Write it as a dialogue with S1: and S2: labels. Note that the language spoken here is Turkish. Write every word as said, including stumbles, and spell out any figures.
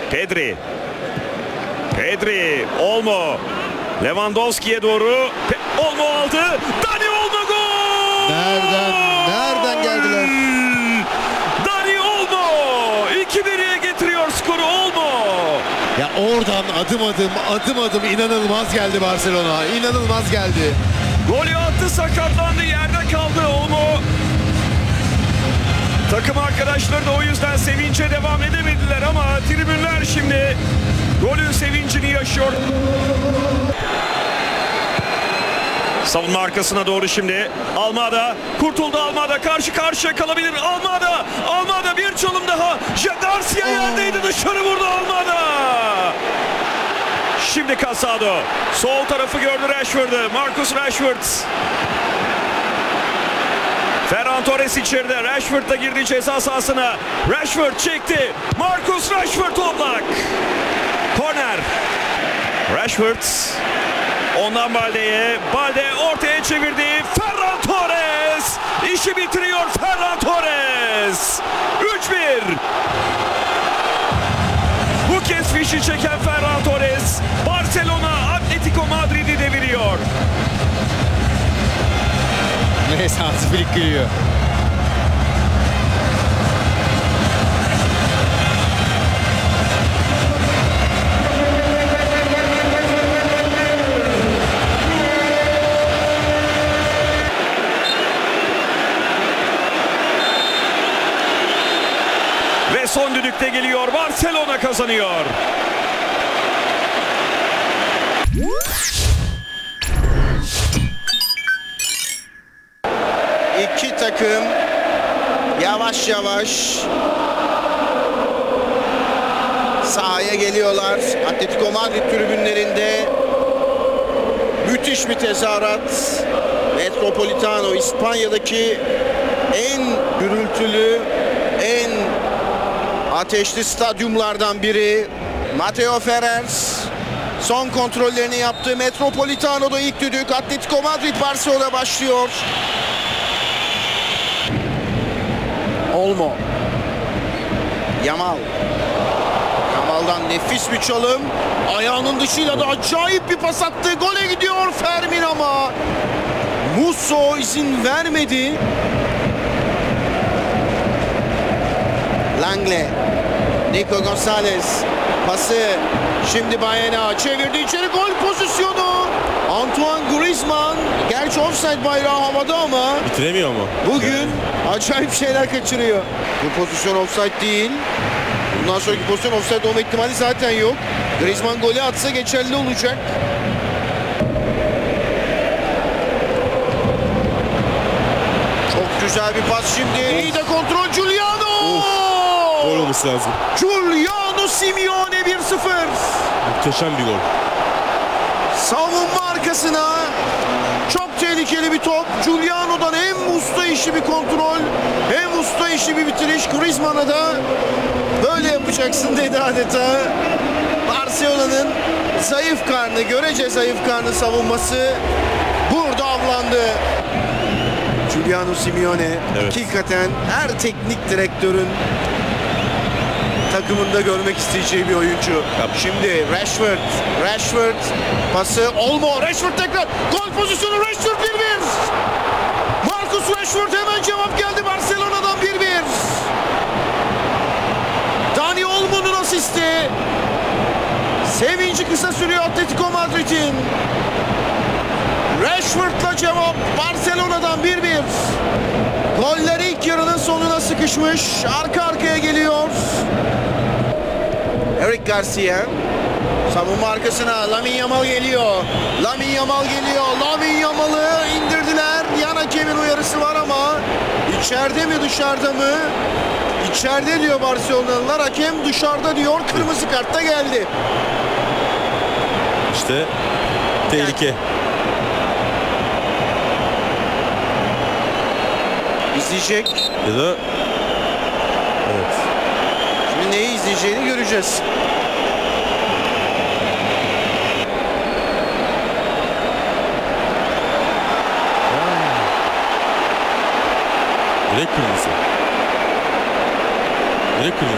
S1: Pedri. Pedri. Olmo. Lewandowski'ye doğru. Pe Olmo aldı. Dani Olmo gol!
S2: Nereden? Nereden geldiler?
S1: Dani Olmo. iki bire getiriyor skoru Olmo.
S2: Ya oradan adım adım adım adım inanılmaz geldi Barcelona. İnanılmaz geldi.
S1: Golü attı, sakatlandı, yerde kaldı Olmo. Takım arkadaşları da o yüzden sevince devam edemediler ama tribünler şimdi golün sevincini yaşıyor. Savunma arkasına doğru şimdi Almada, kurtuldu Almada, karşı karşıya kalabilir Almada, Almada bir çalım daha, Garcia yerdeydi, dışarı vurdu Almada. Şimdi Casado, sol tarafı gördü Rashford'u, Marcus Rashford. Ferran Torres içeride, Rashford da girdi ceza sahasına, Rashford çekti, Marcus Rashford Oblak. Korner, Rashford. Ondan Balde'ye. Balde ortaya çevirdi. Ferran Torres. İşi bitiriyor Ferran Torres. üç bir. Bu kez fişi çeken Ferran Torres. Barcelona Atletico Madrid'i deviriyor.
S2: Neyse Hansi Flick gülüyor.
S1: Ve son düdükte geliyor. Barcelona kazanıyor.
S3: İki takım yavaş yavaş sahaya geliyorlar. Atletico Madrid tribünlerinde müthiş bir tezahürat. Metropolitano İspanya'daki en gürültülü, en ateşli stadyumlardan biri. Mateo Ferrer son kontrollerini yaptı. Metropolitano'da ilk düdük. Atletico Madrid Barcelona başlıyor. Olmo. Yamal. Yamal'dan nefis bir çalım. Ayağının dışıyla da acayip bir pas attı. Gole gidiyor Fermin ama Musso izin vermedi. Langle. Nico Gonzalez. Pası. Şimdi Bayena çevirdi içeri, gol pozisyonu. Antoine Griezmann. Gerçi offside bayrağı havada ama
S4: bitiremiyor mu?
S3: bugün acayip şeyler kaçırıyor. Bu pozisyon offside değil. Bundan sonraki pozisyon offside olma ihtimali zaten yok. Griezmann golü atsa geçerli olacak. Çok güzel bir pas şimdi. İyi de kontrol Giuliano.
S4: Gol olması lazım.
S3: Giuliano Simeone bir sıfır.
S4: Muhteşem bir gol.
S3: Savunma arkasına çok tehlikeli bir top. Giuliano'dan hem usta işi bir kontrol hem usta işi bir bitiriş. Griezmann'a da böyle yapacaksın dedi adeta. Barcelona'nın zayıf karnı, görece zayıf karnı savunması burada avlandı. Giuliano Simeone
S4: Evet.
S3: hakikaten her teknik direktörün takımında görmek isteyeceği bir oyuncu. Şimdi Rashford, Rashford pası Olmo, Rashford tekrar gol pozisyonu, Rashford bir bir. Marcus Rashford hemen cevap geldi Barcelona'dan bir bir. Dani Olmo'nun asisti. Sevinci kısa sürüyor Atletico Madrid'in. Rashford'la cevap Barcelona'dan bir bir. Goller ilk yarının sonuna sıkışmış. Arka arkaya geliyor. Eric Garcia. Savunma arkasına Lamine Yamal geliyor. Lamine Yamal geliyor. Lamine Yamal'ı indirdiler. Yan hakemin uyarısı var ama içeride mi dışarıda mı? İçeride diyor Barcelonalılar. Hakem dışarıda diyor. Kırmızı kart da geldi.
S4: İşte tehlike.
S3: İzleyecek.
S4: Ya da evet.
S3: Şimdi neyi izleyeceğini göreceğiz.
S4: Direkt kırmızı. Direkt kırmızı.